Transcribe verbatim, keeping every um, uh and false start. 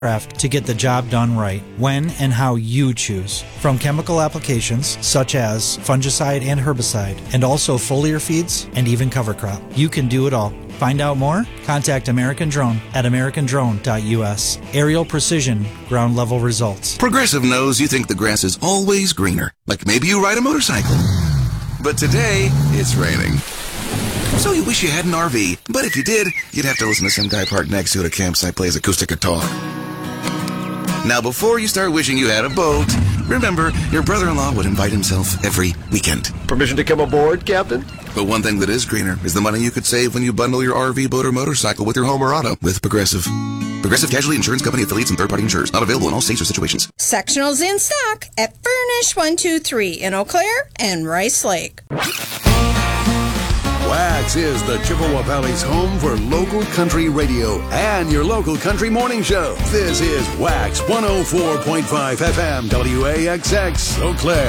craft to get the job done right, when and how you choose. From chemical applications such as fungicide and herbicide, and also foliar feeds and even cover crop. You can do it all. Find out more? Contact American Drone at american drone dot u s. Aerial precision, ground level results. Progressive knows you think the grass is always greener, like maybe you ride a motorcycle. But today, it's raining. So you wish you had an R V, but if you did, you'd have to listen to some guy parked next to you at a campsite plays acoustic guitar. Now, before you start wishing you had a boat, remember, your brother-in-law would invite himself every weekend. Permission to come aboard, Captain? But one thing that is greener is the money you could save when you bundle your R V, boat, or motorcycle with your home or auto with Progressive. Progressive Casualty Insurance Company affiliates and third-party insurers. Not available in all states or situations. Sectionals in stock at Furnish one two three in Eau Claire and Rice Lake. Wax is the Chippewa Valley's home for local country radio and your local country morning show. This is Wax one oh four point five F M W A X X Eau Claire.